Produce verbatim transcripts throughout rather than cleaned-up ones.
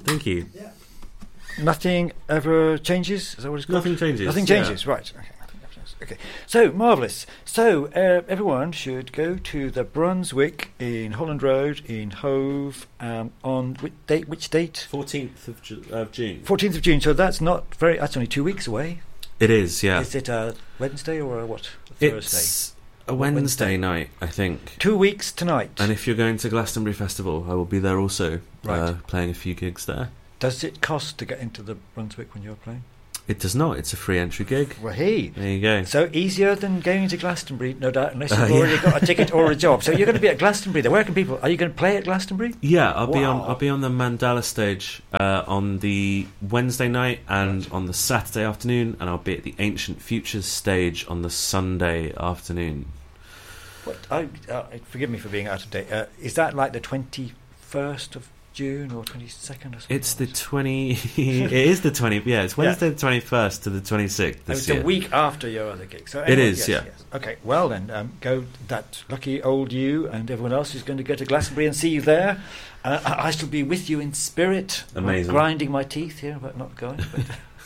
Thank you. Yeah. Nothing ever changes? Is that what it's called? Nothing changes. Nothing changes, yeah. Right. Okay. Nothing ever changes. Okay. So, marvellous. So, uh, everyone should go to the Brunswick in Holland Road in Hove um, on which date? Which date? fourteenth of, Ju- of June. fourteenth of June. So that's not very. That's only two weeks away. It is, yeah. Is it a Wednesday or a what? A Thursday? It's a Wednesday, Wednesday night, I think. Two weeks tonight. And if you're going to Glastonbury Festival, I will be there also, right. uh, playing a few gigs there. Does it cost to get into the Brunswick when you're playing? It does not. It's a free entry gig. Well, hey. There you go. So easier than going to Glastonbury, no doubt, unless you've Uh, already yeah. got a ticket or a job. So you're going to be at Glastonbury. There. Where can people... Are you going to play at Glastonbury? Yeah, I'll be on Wow. I'll be on the Mandala stage uh, on the Wednesday night and Right. on the Saturday afternoon, and I'll be at the Ancient Futures stage on the Sunday afternoon. What? I, uh, forgive me for being out of date. Uh, is that like the twenty-first of June or twenty-second or something? It's the twenty. It is the twenty. Yeah, it's Wednesday Yeah. the twenty-first to the twenty-sixth Oh, this it's year. a week after your other gig. So It anyway, is, yes, yeah. yes. Okay, well then, um, go that lucky old you and everyone else who's going to go to Glastonbury and see you there. Uh, I I shall be with you in spirit. Amazing. I'm grinding my teeth here about not going. But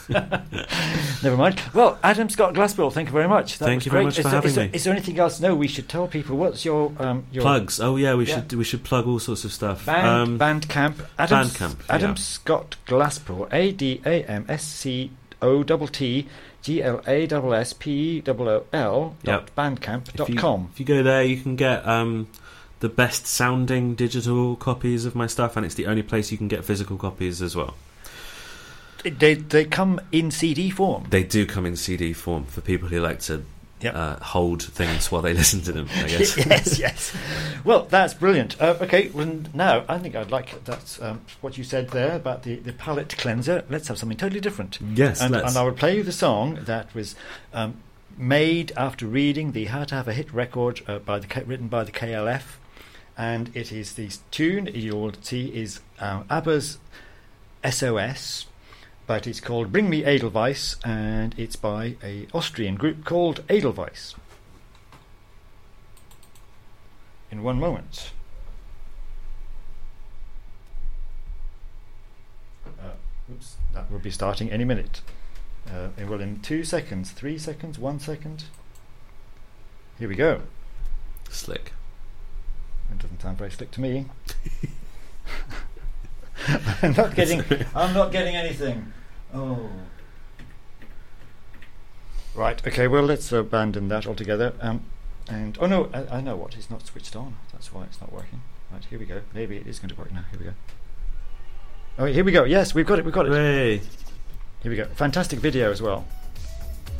never mind. Well, Adam Scott Glasspool, thank you very much. That Thank was you very great. much is for there, having is there, me. Is there anything else? No, we should tell people. What's your um your Plugs. Oh yeah, we Yeah. should we should plug all sorts of stuff. band Um, Bandcamp? Adam, Bandcamp, Adam yeah. Scott Glasspool. A D A M S C O T T G L A S S P E O O L dot Yep. bandcamp if dot you, com. if you go there, you can get um, the best sounding digital copies of my stuff, and it's the only place you can get physical copies as well. They they come in C D form. They do come in C D form for people who like to Yep. uh, hold things while they listen to them, I guess. yes, yes. Well, that's brilliant. Uh, okay, well, now I think I'd like that's um, what you said there about the, the palette cleanser. Let's have something totally different. Yes, and, let's. and I will play you the song that was um, made after reading the How to Have a Hit record uh, by the K- written by the K L F, and it is the tune you'll see is um, ABBA's S O S. But it's called Bring Me Edelweiss, and it's by a Austrian group called Edelweiss. In one moment. Uh, oops, that will be starting any minute. Uh, and well, in two seconds, three seconds, one second. Here we go. Slick. It doesn't sound very slick to me. I'm not getting. I'm not getting anything. Oh. Right. Okay. Well, let's abandon that altogether. Um, and oh no, I, I know what. It's not switched on. That's why it's not working. Right. Here we go. Maybe it is going to work now. Here we go. Oh, here we go. Yes, we've got it. We've got it. Hooray. Here we go. Fantastic video as well.